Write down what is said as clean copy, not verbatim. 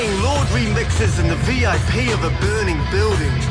playing Lord remixes in the VIP of a burning building.